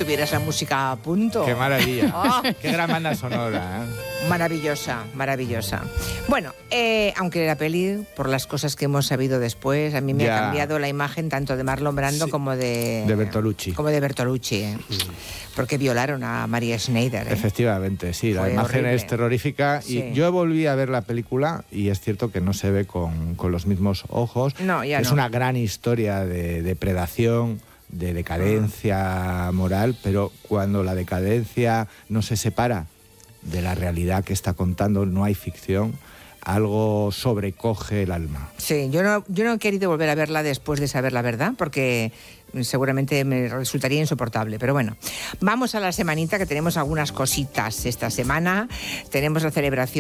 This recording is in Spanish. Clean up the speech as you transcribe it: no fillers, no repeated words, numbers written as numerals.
tuviera esa música a punto. ¡Qué maravilla! Oh. ¡Qué gran banda sonora! Maravillosa, maravillosa. Bueno, aunque la peli, por las cosas que hemos sabido después, a mí me ha cambiado la imagen tanto de Marlon Brando como de Bertolucci. Como de Bertolucci, porque violaron a María Schneider. Efectivamente, sí, la imagen horrible. Es terrorífica. Sí. Y yo volví a ver la película y es cierto que no se ve con los mismos ojos. No, ya es una gran historia de depredación, de decadencia moral, pero cuando la decadencia no se separa de la realidad que está contando, no hay ficción, algo sobrecoge el alma. Sí, yo no he querido volver a verla después de saber la verdad, porque seguramente me resultaría insoportable. Pero bueno, vamos a la semanita, que tenemos algunas cositas esta semana. Tenemos la celebración